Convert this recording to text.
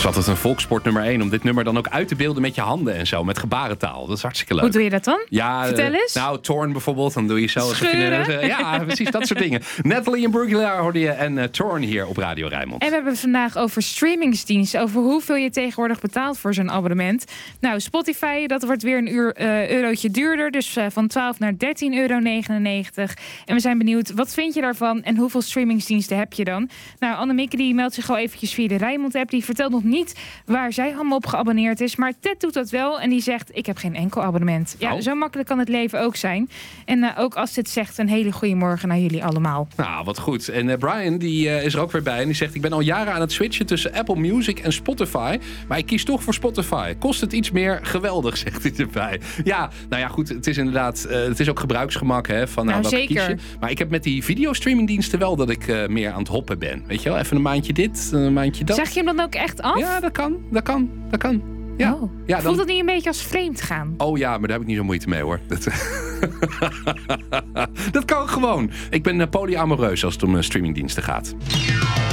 is altijd een volkssport nummer 1 om dit nummer dan ook uit te beelden met je handen en zo, met gebarentaal. Dat is hartstikke leuk. Hoe doe je dat dan? Ja, vertel eens. Nou, Torn bijvoorbeeld, dan doe je zo. Ja, precies, dat soort dingen. Natalie Imbruglia hoorde je en Torn hier op Radio Rijnmond. En we hebben het vandaag over streamingsdiensten, over hoeveel je tegenwoordig betaalt voor zo'n abonnement. Nou, Spotify, dat wordt weer een eurotje duurder, dus van 12 naar €13,99. En we zijn benieuwd, wat vind je daarvan en hoeveel streamingsdiensten heb je dan? Nou, Annemieke die meldt zich al eventjes via de Rijnmond-app. Die vertelt nog niet waar zij allemaal op geabonneerd is. Maar Ted doet dat wel en die zegt, ik heb geen enkel abonnement. Ja, zo makkelijk kan het leven ook zijn. En ook als dit zegt, een hele goede morgen naar jullie allemaal. Nou, wat goed. En Brian die is er ook weer bij en die zegt, ik ben al jaren aan het switchen tussen Apple Music en Spotify. Maar ik kies toch voor Spotify. Kost het iets meer? Geweldig, zegt hij erbij. Ja, nou ja, goed. Het is inderdaad, het is ook gebruiksgemak hè, van welke zeker. kies je. Maar ik heb met die videostreamingdiensten wel dat ik meer aan het hoppen ben. Weet je wel, even een maandje dit, een maandje dat. Zeg je hem dan ook echt af? Ja, dat kan. Ja. Oh. Ja, Voelt dat niet een beetje als vreemd gaan? Oh ja, maar daar heb ik niet zo moeite mee hoor. Dat kan gewoon. Ik ben polyamoreus als het om streamingdiensten gaat.